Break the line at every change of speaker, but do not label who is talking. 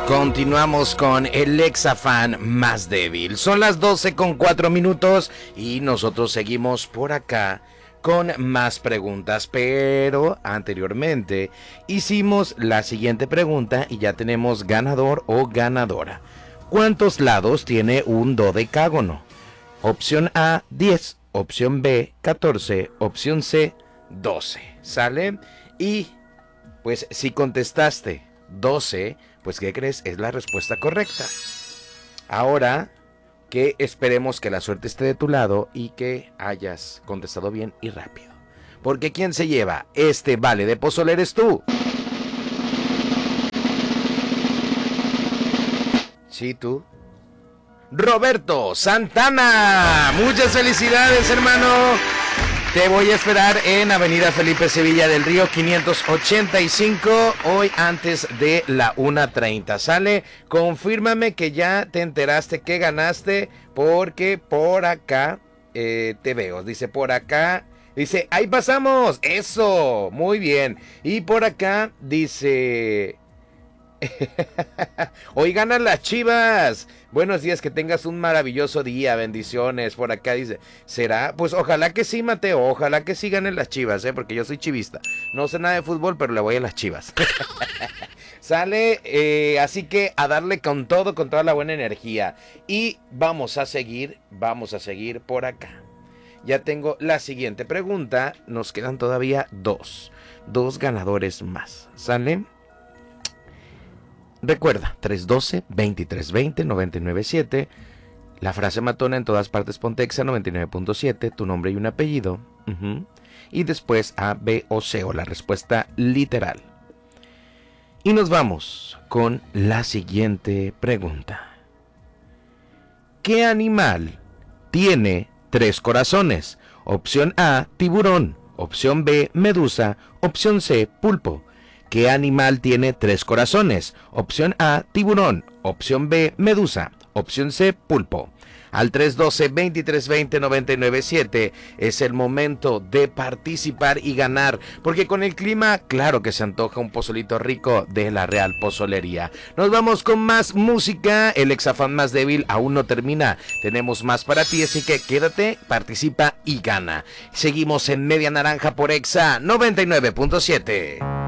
Continuamos con el exafán más débil. Son las 12:04 y nosotros seguimos por acá con más preguntas, pero anteriormente hicimos la siguiente pregunta y ya tenemos ganador o ganadora. ¿Cuántos lados tiene un dodecágono? Opción A, 10, opción B, 14, opción C, 12. ¿Sale? Y pues si contestaste 12, pues ¿qué crees? Es la respuesta correcta. Ahora que esperemos que la suerte esté de tu lado y que hayas contestado bien y rápido. Porque ¿quién se lleva este vale de pozole eres tú? Sí, tú. Roberto Santana. Muchas felicidades, hermano. Te voy a esperar en Avenida Felipe Sevilla del Río 585, hoy antes de la 1:30. ¿Sale? Confírmame que ya te enteraste que ganaste, porque por acá te veo. Dice por acá, dice, ahí pasamos. Eso, muy bien. Y por acá dice... Hoy ganan las Chivas. Buenos días, que tengas un maravilloso día, bendiciones. Por acá dice, ¿será? Pues ojalá que sí, Mateo, ojalá que sí ganen las Chivas, porque yo soy chivista. No sé nada de fútbol, pero le voy a las Chivas. Sale, así que a darle con todo, con toda la buena energía. Y vamos a seguir por acá. Ya tengo la siguiente pregunta. Nos quedan todavía dos ganadores más. ¿Sale? Recuerda, 312-2320-997. La frase matona en todas partes Pontexa 99.7. Tu nombre y un apellido. Y después A, B o C, o la respuesta literal. Y nos vamos con la siguiente pregunta. ¿Qué animal tiene 3 corazones? Opción A, tiburón. Opción B, medusa. Opción C, pulpo. ¿Qué animal tiene 3 corazones? Opción A, tiburón. Opción B, medusa. Opción C, pulpo. Al 312-2320-997 es el momento de participar y ganar, porque con el clima, claro que se antoja un pozolito rico de la Real Pozolería. Nos vamos con más música. El exafán más débil aún no termina. Tenemos más para ti, así que quédate, participa y gana. Seguimos en Media Naranja por Exa 99.7.